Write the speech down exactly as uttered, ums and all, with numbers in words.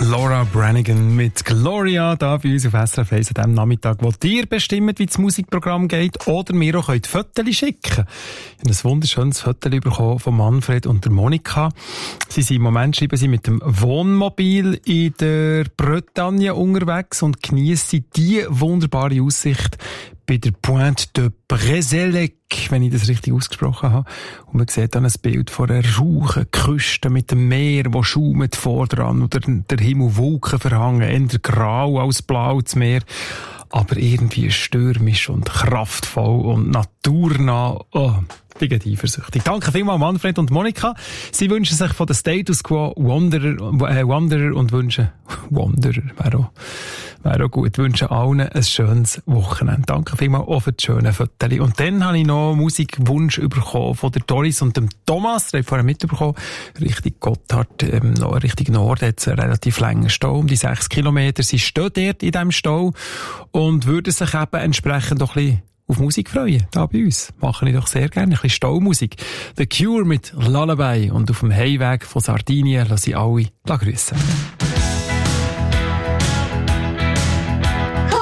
Laura Branigan mit Gloria da bei uns auf S R F eins an diesem Nachmittag, wo ihr bestimmt, wie das Musikprogramm geht oder mir auch könnt Fotos schicken. Ich habe ein wunderschönes Foto bekommen von Manfred und der Monika. Sie sind im Moment, schreiben sie, mit dem Wohnmobil in der Bretagne unterwegs und geniessen die wunderbare Aussicht bei der Pointe de Brezélec, wenn ich das richtig ausgesprochen habe. Und man sieht dann ein Bild von einer rauchen Küste mit dem Meer, das schaumt vordran, oder der Himmel Wolken verhangen, eher grau als blau das Meer, aber irgendwie stürmisch und kraftvoll und naturnah. Oh, ich bin eifersüchtig. Danke vielmals Manfred und Monika. Sie wünschen sich von der Status Quo Wanderer, äh, Wanderer und wünschen, Wanderer, wäre auch, wäre auch gut, wünschen allen ein schönes Wochenende. Danke vielmals auch für die schönen Fotos. Und dann habe ich noch Musikwunsch bekommen von der Doris und dem Thomas. Der hat vorher mitbekommen, Richtung Gotthard, ähm, Richtung Norden, hat es einen relativ langen Stau, um die sechs Kilometer. Sie stehen dort in diesem Stau und würden sich eben entsprechend doch ein bisschen auf Musik freuen, da bei uns. Mache ich doch sehr gerne. Ein bisschen Staumusik. The Cure mit Lullaby und auf dem Heimweg von Sardinien lasse ich alle grüßen.